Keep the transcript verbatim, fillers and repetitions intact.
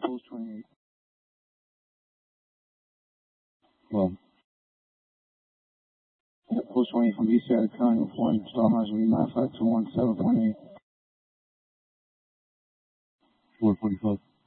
Post twenty-eight. Well, Yeah, Post twenty-eight from East Side County, one Star House, we modified to one seven point eight. four forty-five.